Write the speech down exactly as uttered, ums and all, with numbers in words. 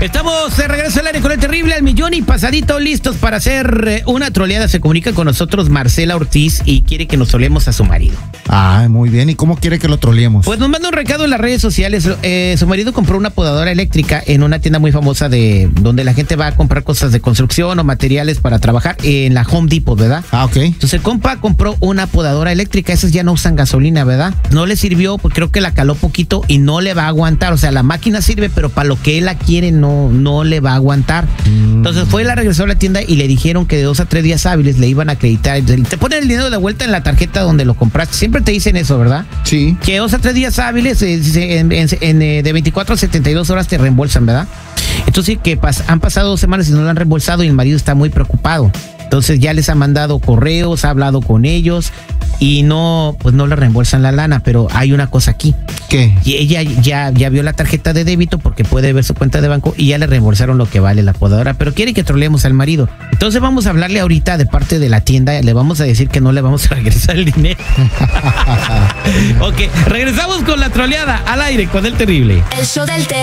Estamos de regreso al aire con el terrible al millón y pasadito, listos para hacer eh, una troleada. Se comunica con nosotros Marcela Ortiz y quiere que nos troleemos a su marido. Ah, muy bien. ¿Y cómo quiere que lo troleemos? Pues nos manda un recado en las redes sociales. Eh, su marido compró una podadora eléctrica en una tienda muy famosa de donde la gente va a comprar cosas de construcción o materiales para trabajar, en la Home Depot, ¿verdad? Ah, ok. Entonces el compa compró una podadora eléctrica. Esas ya no usan gasolina, ¿verdad? No le sirvió, pues creo que la caló poquito y no le va a aguantar. O sea, la máquina sirve, pero para lo que él la quiere no, no le va a aguantar. Mm. Entonces fue, la regresó a la tienda y le dijeron que de dos a tres días hábiles le iban a acreditar. Te ponen el dinero de vuelta en la tarjeta donde lo compraste. Siempre te dicen eso, ¿verdad? Sí. Que dos a tres días hábiles, eh, en, en, en, eh, de veinticuatro a setenta y dos horas te reembolsan, ¿verdad? Entonces que pas, han pasado dos semanas y no lo han reembolsado y el marido está muy preocupado. Entonces ya les ha mandado correos, ha hablado con ellos y no, pues no le reembolsan la lana, pero hay una cosa aquí. ¿Qué? Y ella ya, ya vio la tarjeta de débito porque puede ver su cuenta de banco y ya le reembolsaron lo que vale la podadora, pero quiere que troleemos al marido. Entonces vamos a hablarle ahorita de parte de la tienda, le vamos a decir que no le vamos a regresar el dinero. Ok, regresamos con la troleada al aire con el terrible. El show del